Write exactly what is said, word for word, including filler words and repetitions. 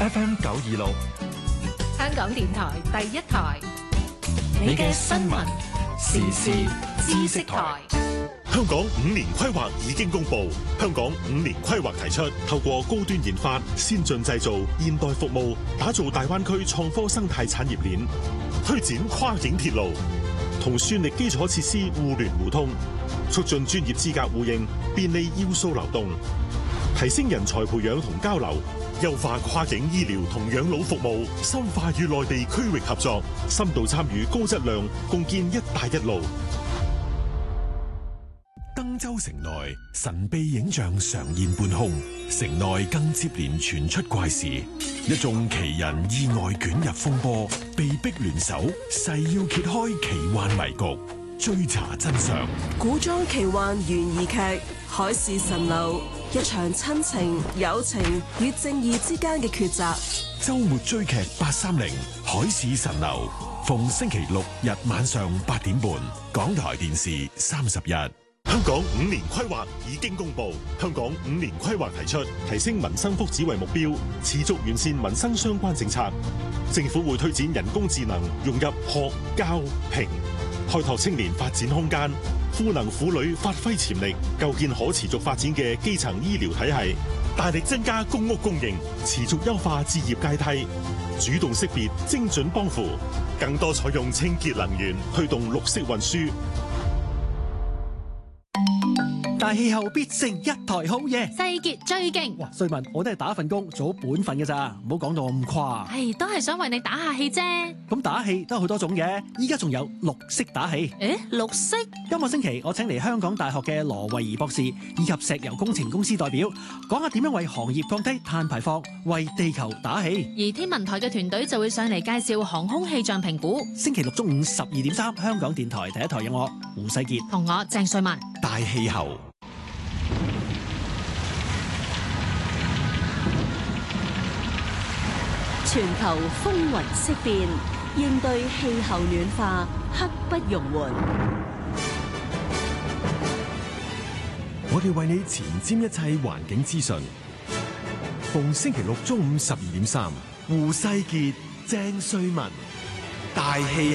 F M 九二六， 香港電台第一台，你嘅新聞時事知識台。 香港五年規劃已經公布，香港五年規劃提出，透過高端研發、先進製造、現代服務，打造大灣區創科生態產業鏈，推展跨境鐵路，同算力基礎設施互聯互通，促進專業資格互認，便利要素流動，提升人才培養同交流，優化跨境醫療同養老服務，深化與內地區域合作，深度參與高質量，共建一帶一路。 登州城內神秘影像常現半空，城內更接連傳出怪事，一眾奇人意外捲入風波，被逼聯手，誓要揭開奇幻迷局，追查真相。 古裝奇幻懸疑劇《海市蜃樓》，一場親情、友情與正義之間嘅抉擇。 周末追劇八三零《海市蜃樓》，逢星期六日晚上八點半，港台電視三十日。 香港五年規劃已經公布，香港五年規劃提出提升民生福祉為目標，持續完善民生相關政策。政府會推展人工智能融入學、教、評，開拓青年發展空間，賦能婦女發揮潛力，構建可持續發展嘅基層醫療體系，大力增加公屋供應，持續優化置業階梯，主動識別精準幫扶，更多採用清潔能源，推動綠色運輸。 大氣候必成一台好嘢， 世傑最勁。 哇！瑞文，我都係打份工做本分嘅咋，唔好講到咁誇。 唉，都係想為你打下氣啫。 咁打氣都有好多種嘅，依家仲有綠色打氣。 誒，綠色？ 今個星期我請嚟香港大學嘅羅慧儀博士以及石油工程公司代表，講下點樣為行業降低碳排放，為地球打氣。 而天文台嘅團隊就會上嚟介紹航空氣象評估。 星期六中午十二點三，香港電台第一台有我胡世傑同我鄭瑞文。 大氣候。 全球風雲色變，應對氣候暖化，刻不容緩。 我哋為你前瞻一切環境資訊，逢星期六中午十二點三，胡世傑、鄭瑞文，大氣